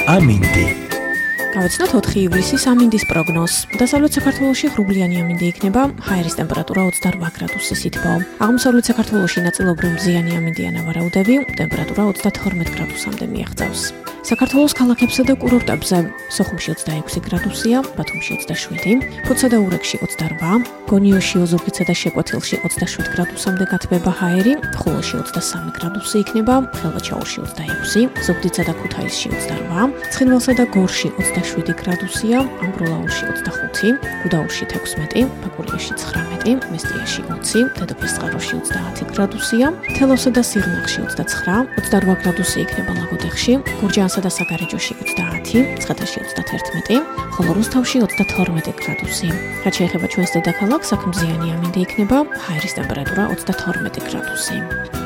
ამინდი. გავეცნოთ 4 ივლისის ამინდის პროგნოზს. დასავლეთ საქართველოში ღრუბლიანი ამინდი იქნება, ჰაერის ტემპერატურა 28 გრადუსის სითბო. აღმოსავლეთ საქართველოში ნაწილობრივ მზიანი ამინდია ნავარაუდები, ტემპერატურა 32 გრადუსამდე მიაღწევს. საქართველოს ქალაქებსა და კურორტებზე სოხუმში 26 გრადუსია, ბათუმში 27, ფოთსა და ურეკში 28, გონიოში, ოზურგეთსა და შეკვეთილში 27 გრადუსამდე გათბება ჰაერი, ხულოში 23 გრადუსი იქნება, ხილვაჩაურში 26, ზუგდიდსა და ქუთაისში 28, ცხინვალსა და გორში 27 გრადუსია, ამბროლაურში 25, გუდაურში 16, ბაკურიაში 19, მესტიაში 20, დედოფლისწყაროში 30 გრადუსია, თელავსა და სიღნაღში 29, 28 გრადუსი იქნება ლაგოდეხში, გურჯაანსა და საგარეჯოში 30, ცხეთაში 31, ხოლო რუსთავში 32 გრადუსი. რაც შეეხება ჩვენს დედაქალაქს, აქ მზიანი ამინდი იქნება, ჰაერის ტემპერატურა 32 გრადუსი.